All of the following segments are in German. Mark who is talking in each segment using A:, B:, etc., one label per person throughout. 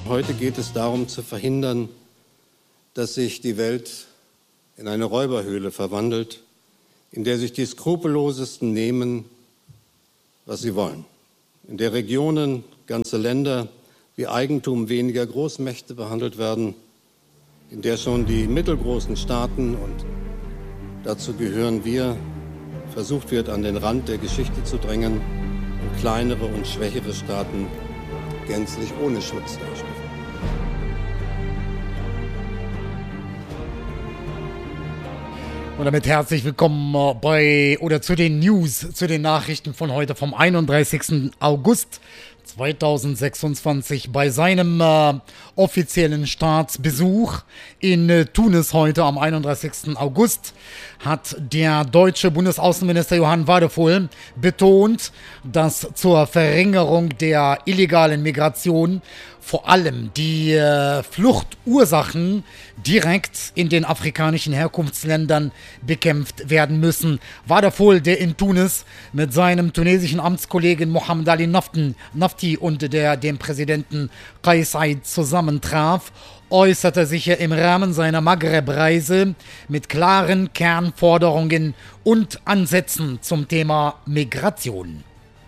A: Heute geht es darum zu verhindern, dass sich die Welt in eine Räuberhöhle verwandelt, in der sich die Skrupellosesten nehmen, was sie wollen, in der Regionen, ganze Länder wie Eigentum weniger Großmächte behandelt werden, in der schon die mittelgroßen Staaten, und dazu gehören wir, versucht wird, an den Rand der Geschichte zu drängen und kleinere und schwächere Staaten gänzlich ohne Schutz dastehen.
B: Und damit herzlich willkommen zu den News, zu den Nachrichten von heute vom 31. August 2026 bei seinem offiziellen Staatsbesuch in Tunis heute am 31. August hat der deutsche Bundesaußenminister Johann Wadephul betont, dass zur Verringerung der illegalen Migration vor allem die Fluchtursachen direkt in den afrikanischen Herkunftsländern bekämpft werden müssen. Wadephul, der in Tunis mit seinem tunesischen Amtskollegen Mohamed Ali Nafti und dem Präsidenten Kais Saied zusammentraf, äußerte sich im Rahmen seiner Maghreb-Reise mit klaren Kernforderungen und Ansätzen zum Thema Migration.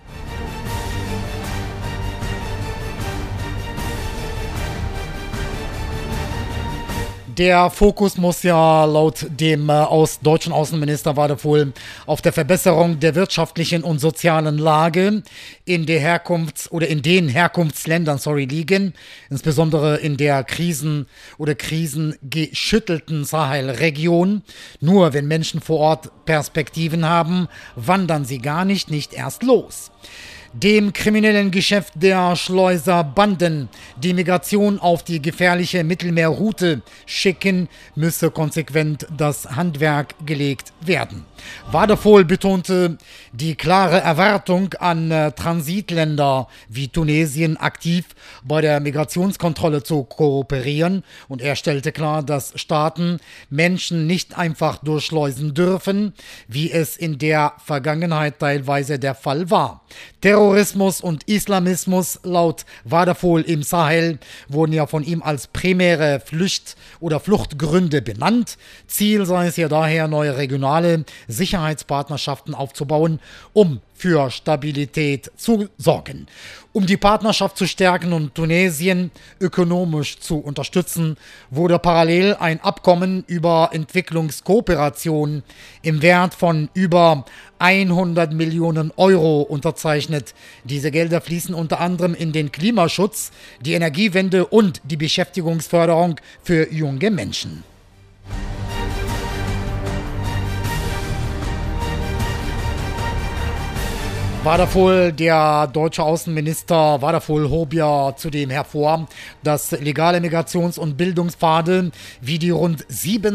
B: Der Fokus muss ja laut dem deutschen Außenminister Wadephul auf der Verbesserung der wirtschaftlichen und sozialen Lage in den Herkunftsländern liegen, insbesondere in der krisengeschüttelten Sahelregion. Nur wenn Menschen vor Ort Perspektiven haben, wandern sie gar nicht erst los. Dem kriminellen Geschäft der Schleuserbanden die Migration auf die gefährliche Mittelmeerroute schicken, müsse konsequent das Handwerk gelegt werden. Wadephul betonte die klare Erwartung an Transitländer wie Tunesien, aktiv bei der Migrationskontrolle zu kooperieren, und er stellte klar, dass Staaten Menschen nicht einfach durchschleusen dürfen, wie es in der Vergangenheit teilweise der Fall war. Terrorismus und Islamismus laut Wadephul im Sahel wurden ja von ihm als primäre Fluchtgründe benannt. Ziel sei es ja daher, neue regionale Sicherheitspartnerschaften aufzubauen, um für Stabilität zu sorgen. Um die Partnerschaft zu stärken und Tunesien ökonomisch zu unterstützen, wurde parallel ein Abkommen über Entwicklungskooperation im Wert von über 100 Millionen Euro unterzeichnet. Diese Gelder fließen unter anderem in den Klimaschutz, die Energiewende und die Beschäftigungsförderung für junge Menschen. Wadephul, der deutsche Außenminister Wadephul, hob ja zudem hervor, dass legale Migrations- und Bildungspfade wie die rund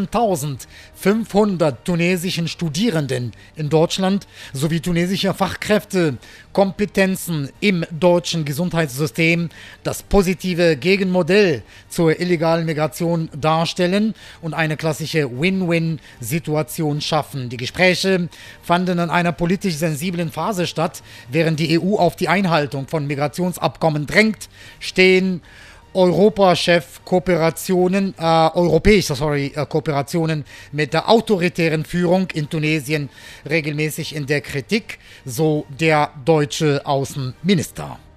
B: 7.500 tunesischen Studierenden in Deutschland sowie tunesische Fachkräfte Kompetenzen im deutschen Gesundheitssystem das positive Gegenmodell zur illegalen Migration darstellen und eine klassische Win-Win-Situation schaffen. Die Gespräche fanden in einer politisch sensiblen Phase statt. Während die EU auf die Einhaltung von Migrationsabkommen drängt, stehen europäische Kooperationen mit der autoritären Führung in Tunesien regelmäßig in der Kritik, so der deutsche Außenminister.